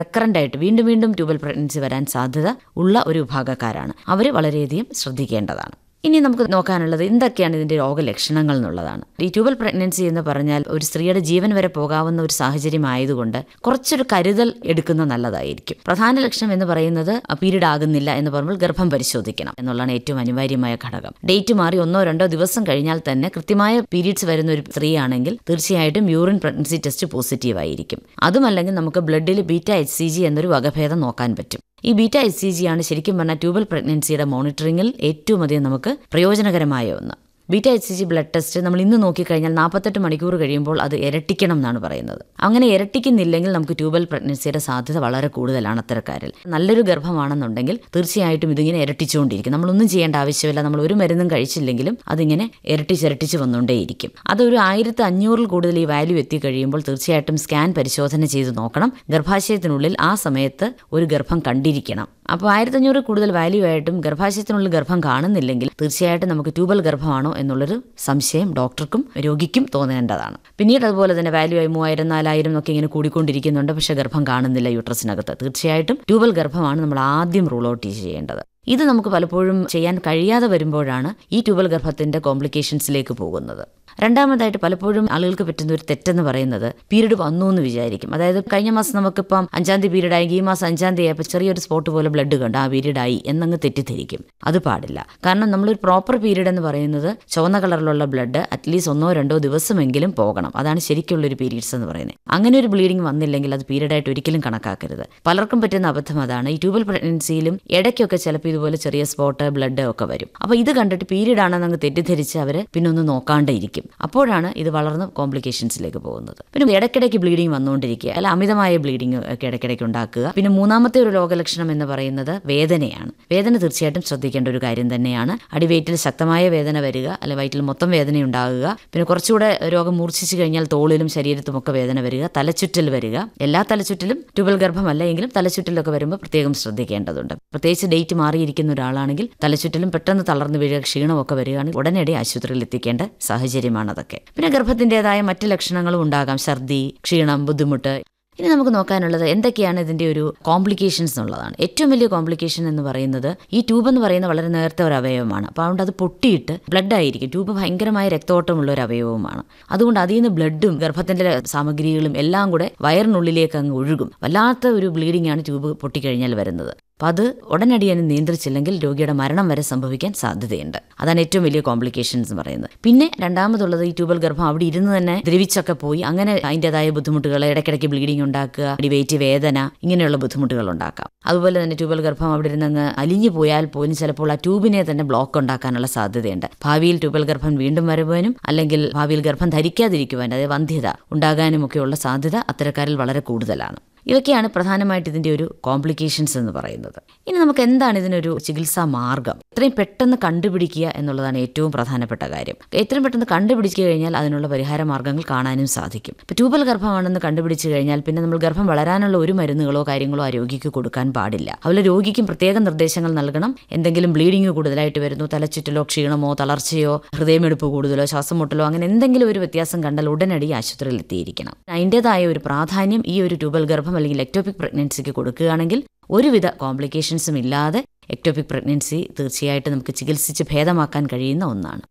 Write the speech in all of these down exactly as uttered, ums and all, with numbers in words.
Recurrent ആയിട്ട് വീണ്ടും വീണ്ടും ട്യൂബൽ പ്രഗ്നൻസി വരാൻ സാധ്യത ഉള്ള ഒരു വിഭാഗക്കാരാണ്. അവർ വളരെയധികം ശ്രദ്ധിക്കേണ്ടതാണ്. ഇനി നമുക്ക് നോക്കാനുള്ളത് എന്തൊക്കെയാണ് ഇതിന്റെ രോഗലക്ഷണങ്ങൾ എന്നുള്ളതാണ്. ഈ ട്യൂബൽ പ്രഗ്നൻസി എന്ന് പറഞ്ഞാൽ ഒരു സ്ത്രീയുടെ ജീവൻ വരെ പോകാവുന്ന ഒരു സാഹചര്യം ആയതുകൊണ്ട് കുറച്ചൊരു കരുതൽ എടുക്കുന്നത് നല്ലതായിരിക്കും. പ്രധാന ലക്ഷണം എന്ന് പറയുന്നത് പീരീഡ് ആകുന്നില്ല എന്ന് പറയുമ്പോൾ ഗർഭം പരിശോധിക്കണം എന്നുള്ളതാണ് ഏറ്റവും അനിവാര്യമായ ഘടകം. ഡേറ്റ് മാറി ഒന്നോ രണ്ടോ ദിവസം കഴിഞ്ഞാൽ തന്നെ കൃത്യമായ പീരീഡ്സ് വരുന്ന ഒരു സ്ത്രീയാണെങ്കിൽ തീർച്ചയായിട്ടും യൂറിൻ പ്രഗ്നൻസി ടെസ്റ്റ് പോസിറ്റീവ് ആയിരിക്കും. അതുമല്ലെങ്കിൽ നമുക്ക് ബ്ലഡിൽ ബീറ്റ എച്ച് സി ജി എന്നൊരു വകഭേദം നോക്കാൻ പറ്റും. ഈ ബീറ്റ എച്ച് സി ജി ആണ് ശരിക്കും പറഞ്ഞാൽ ട്യൂബൽ പ്രഗ്നൻസിയുടെ മോണിറ്ററിംഗിൽ ഏറ്റവും അധികം നമുക്ക് പ്രയോജനകരമായ ഒന്ന്. Beta H C G blood test നമ്മൾ ഇന്ന് നോക്കിക്കഴിഞ്ഞാൽ നാൽപ്പത്തെട്ട് മണിക്കൂർ കഴിയുമ്പോൾ അത് ഇരട്ടിക്കണം എന്നാണ് പറയുന്നത്. അങ്ങനെ ഇരട്ടിക്കുന്നില്ലെങ്കിൽ നമുക്ക് ട്യൂബൽ പ്രഗ്നൻസിയുടെ സാധ്യത വളരെ കൂടുതലാണ് അത്തരക്കാരിൽ. നല്ലൊരു ഗർഭമാണെന്നുണ്ടെങ്കിൽ തീർച്ചയായിട്ടും ഇതിങ്ങനെ ഇരട്ടിച്ചുകൊണ്ടിരിക്കും. നമ്മളൊന്നും ചെയ്യേണ്ട ആവശ്യമില്ല. നമ്മൾ ഒരു മരുന്നും കഴിച്ചില്ലെങ്കിലും അതിങ്ങനെ ഇരട്ടിച്ചിരട്ടിച്ച് വന്നുകൊണ്ടേയിരിക്കും. അതൊരു ആയിരത്തി അഞ്ഞൂറിൽ കൂടുതൽ ഈ വാല്യൂ എത്തിക്കഴിയുമ്പോൾ തീർച്ചയായിട്ടും സ്കാൻ പരിശോധന ചെയ്ത് നോക്കണം. ഗർഭാശയത്തിനുള്ളിൽ ആ സമയത്ത് ഒരു ഗർഭം കണ്ടിരിക്കണം. അപ്പോൾ ആയിരത്തഞ്ഞൂറ് കൂടുതൽ വാല്യൂ ആയിട്ടും ഗർഭാശയത്തിനുള്ളിൽ ഗർഭം കാണുന്നില്ലെങ്കിൽ തീർച്ചയായിട്ടും നമുക്ക് ട്യൂബൽ ഗർഭമാണോ എന്നുള്ളൊരു സംശയം ഡോക്ടർക്കും രോഗിക്കും തോന്നേണ്ടതാണ്. പിന്നീട് അതുപോലെ തന്നെ വാല്യൂ ആയി മൂവായിരം നാലായിരം ഒക്കെ ഇങ്ങനെ കൂടിക്കൊണ്ടിരിക്കുന്നുണ്ട്, പക്ഷേ ഗർഭം കാണുന്നില്ല യൂട്രസിനകത്ത്. തീർച്ചയായിട്ടും ട്യൂബൽ ഗർഭമാണ് നമ്മൾ ആദ്യം റൂൾ ഔട്ട് ചെയ്യേണ്ടത്. ഇത് നമുക്ക് പലപ്പോഴും ചെയ്യാൻ കഴിയാതെ വരുമ്പോഴാണ് ഈ ട്യൂബൽ ഗർഭത്തിന്റെ കോംപ്ലിക്കേഷൻസിലേക്ക് പോകുന്നത്. രണ്ടാമതായിട്ട് പലപ്പോഴും ആളുകൾക്ക് പറ്റുന്ന ഒരു തെറ്റെന്ന് പറയുന്നത് പീരീഡ് വന്നു എന്ന് വിചാരിക്കും. അതായത് കഴിഞ്ഞ മാസം നമുക്കിപ്പം അഞ്ചാം തീയതി പീരീഡ് ആയി, ഈ മാസം അഞ്ചാം തീയതി ആയപ്പോൾ ചെറിയൊരു സ്പോട്ട് പോലെ ബ്ലഡ് കണ്ട് ആ പീരീഡ് ആയി എന്നങ്ങ് തെറ്റിദ്ധരിക്കും. അത് പാടില്ല. കാരണം നമ്മളൊരു പ്രോപ്പർ പീരീഡ് എന്ന് പറയുന്നത് ചുവന്ന കളറിലുള്ള ബ്ലഡ് അറ്റ്ലീസ്റ്റ് ഒന്നോ രണ്ടോ ദിവസമെങ്കിലും പോകണം. അതാണ് ശരിക്കുള്ളൊരു പീരീഡ്സ് എന്ന് പറയുന്നത്. അങ്ങനെ ഒരു ബ്ലീഡിങ് വന്നില്ലെങ്കിൽ അത് പീരീഡായിട്ട് ഒരിക്കലും കണക്കാക്കരുത്. പലർക്കും പറ്റുന്ന അബദ്ധം അതാണ്. ഈ ട്യൂബൽ പ്രഗ്നൻസിയിലും ഇടയ്ക്കൊക്കെ ചിലപ്പോൾ ഇതുപോലെ ചെറിയ സ്പോട്ട് ബ്ലഡ് ഒക്കെ വരും. അപ്പോൾ ഇത് കണ്ടിട്ട് പീരീഡ് ആണെന്ന് അങ്ങ് തെറ്റിദ്ധരിച്ച് അവർ പിന്നെ ഒന്ന് നോക്കാണ്ടിരിക്കും. അപ്പോഴാണ് ഇത് വളർന്ന് കോംപ്ലിക്കേഷൻസിലേക്ക് പോകുന്നത്. പിന്നെ ഇടയ്ക്കിടയ്ക്ക് ബ്ലീഡിങ് വന്നുകൊണ്ടിരിക്കുക, അല്ല അമിതമായ ബ്ലീഡിങ് ഒക്കെ ഇടയ്ക്കിടയ്ക്ക് ഉണ്ടാക്കുക. പിന്നെ മൂന്നാമത്തെ ഒരു രോഗലക്ഷണം എന്ന് പറയുന്നത് വേദനയാണ്. വേദന തീർച്ചയായിട്ടും ശ്രദ്ധിക്കേണ്ട ഒരു കാര്യം തന്നെയാണ്. അടിവയറ്റിൽ ശക്തമായ വേദന വരിക, അല്ലെ വയറ്റിൽ മൊത്തം വേദന ഉണ്ടാകുക. പിന്നെ കുറച്ചുകൂടെ രോഗം മൂർച്ഛിച്ചു കഴിഞ്ഞാൽ തോളിലും ശരീരത്തുമൊക്കെ വേദന വരിക, തലച്ചുറ്റൽ വരിക. എല്ലാ തലച്ചുറ്റലും ട്യൂബൽ ഗർഭമല്ല എങ്കിലും തലച്ചുറ്റലൊക്കെ വരുമ്പോൾ പ്രത്യേകം ശ്രദ്ധിക്കേണ്ടതുണ്ട്. പ്രത്യേകിച്ച് ഡേറ്റ് മാറിയിരിക്കുന്ന ഒരാളാണെങ്കിൽ തലച്ചുറ്റലും പെട്ടെന്ന് തളർന്നു വീഴുക, ക്ഷീണമൊക്കെ വരികയാണെങ്കിൽ ഉടനടി ആശുപത്രിയിൽ എത്തിക്കേണ്ട സാഹചര്യമാണ് അതൊക്കെ. പിന്നെ ഗർഭത്തിൻ്റെതായ മറ്റ് ലക്ഷണങ്ങളും ഉണ്ടാകാം, ഛർദി, ക്ഷീണം, ബുദ്ധിമുട്ട്. ഇനി നമുക്ക് നോക്കാനുള്ളത് എന്തൊക്കെയാണ് ഇതിൻ്റെ ഒരു കോംപ്ലിക്കേഷൻസ് എന്നുള്ളതാണ്. ഏറ്റവും വലിയ കോംപ്ലിക്കേഷൻ എന്ന് പറയുന്നത് ഈ ട്യൂബ് എന്ന് പറയുന്ന വളരെ നേരത്തെ ഒരു അവയവമാണ്. അപ്പോൾ അതുകൊണ്ട് അത് പൊട്ടിയിട്ട് ബ്ലഡ് ആയിരിക്കും. ട്യൂബ് ഭയങ്കരമായ രക്തോട്ടമുള്ള ഒരു അവയവമാണ്. അതുകൊണ്ട് അതിൽ നിന്ന് ബ്ലഡും ഗർഭത്തിൻ്റെ സാമഗ്രികളും എല്ലാം കൂടെ വയറിനുള്ളിലേക്ക് അങ്ങ് ഒഴുകും. വല്ലാത്ത ഒരു ബ്ലീഡിംഗ് ആണ് ട്യൂബ് പൊട്ടിക്കഴിഞ്ഞാൽ വരുന്നത്. അപ്പം അത് ഉടനടി അതിനെ നിയന്ത്രിച്ചില്ലെങ്കിൽ രോഗിയുടെ മരണം വരെ സംഭവിക്കാൻ സാധ്യതയുണ്ട്. അതാണ് ഏറ്റവും വലിയ കോംപ്ലിക്കേഷൻസ് എന്ന് പറയുന്നത്. പിന്നെ രണ്ടാമതുള്ളത് ഈ ട്യൂബൽ ഗർഭം അവിടെ ഇരുന്ന് തന്നെ ദ്രവിച്ചൊക്കെ പോയി അങ്ങനെ അതിൻ്റെതായ ബുദ്ധിമുട്ടുകൾ, ഇടയ്ക്കിടയ്ക്ക് ബ്ലീഡിംഗ് ഉണ്ടാക്കുക, അടിവയറ്റ് വേദന, ഇങ്ങനെയുള്ള ബുദ്ധിമുട്ടുകൾ ഉണ്ടാക്കാം. അതുപോലെ തന്നെ ട്യൂബൽ ഗർഭം അവിടെ ഇരുന്നങ്ങ് അലിഞ്ഞു പോയാൽ പോലും ചിലപ്പോൾ ആ ട്യൂബിനെ തന്നെ ബ്ലോക്ക് ഉണ്ടാക്കാനുള്ള സാധ്യതയുണ്ട്. ഭാവിയിൽ ട്യൂബൽ ഗർഭം വീണ്ടും വരുവാനും അല്ലെങ്കിൽ ഭാവിയിൽ ഗർഭം ധരിക്കാതിരിക്കുവാനും അതായത് വന്ധ്യത ഉണ്ടാകാനും ഒക്കെയുള്ള സാധ്യത അത്തരക്കാരിൽ വളരെ കൂടുതലാണ്. ഇതൊക്കെയാണ് പ്രധാനമായിട്ട് ഇതിൻ്റെ ഒരു കോംപ്ലിക്കേഷൻസ് എന്ന് പറയുന്നത്. ഇനി നമുക്ക് എന്താണ് ഇതിനൊരു ചികിത്സാ മാർഗം? എത്രയും പെട്ടെന്ന് കണ്ടുപിടിക്കുക എന്നുള്ളതാണ് ഏറ്റവും പ്രധാനപ്പെട്ട കാര്യം. എത്രയും പെട്ടെന്ന് കണ്ടുപിടിച്ചു കഴിഞ്ഞാൽ അതിനുള്ള പരിഹാര മാർഗ്ഗങ്ങൾ കാണാനും സാധിക്കും. ഇപ്പോൾ ട്യൂബൽ ഗർഭമാണെന്ന് കണ്ടുപിടിച്ചു കഴിഞ്ഞാൽ പിന്നെ നമ്മൾ ഗർഭം വളരാനുള്ള ഒരു മരുന്നുകളോ കാര്യങ്ങളോ ആ രോഗിക്ക് കൊടുക്കാൻ പാടില്ല. അതുപോലെ രോഗിക്കും പ്രത്യേക നിർദ്ദേശങ്ങൾ നൽകണം. എന്തെങ്കിലും ബ്ലീഡിങ് കൂടുതലായിട്ട് വരുന്നു, തലച്ചുറ്റലോ ക്ഷീണമോ തളർച്ചയോ ഹൃദയമെടുപ്പ് കൂടുതലോ ശ്വാസം മുട്ടലോ അങ്ങനെ എന്തെങ്കിലും ഒരു വ്യത്യാസം കണ്ടാൽ ഉടനടി ആശുപത്രിയിൽ എത്തിയിരിക്കണം. അതിൻ്റെതായ ഒരു പ്രാധാന്യം ഈ ഒരു ട്യൂബൽ ഗർഭം അല്ലെങ്കിൽ എക്ടോപിക് പ്രഗ്നൻസിക്ക് കൊടുക്കുകയാണെങ്കിൽ ഒരുവിധ കോംപ്ലിക്കേഷൻസും ഇല്ലാതെ എക്ടോപിക് പ്രഗ്നൻസി തീർച്ചയായിട്ടും നമുക്ക് ചികിത്സിച്ച് ഭേദമാക്കാൻ കഴിയുന്ന ഒന്നാണ്.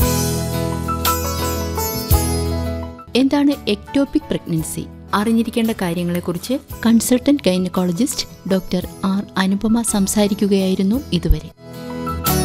എന്താണ് എക്ടോപിക് പ്രഗ്നൻസി? അറിഞ്ഞിരിക്കേണ്ട കാര്യങ്ങളെക്കുറിച്ച് consultant gynaecologist doctor R Anupama സംസാരിക്കുകയായിരുന്നു ഇതുവരെ.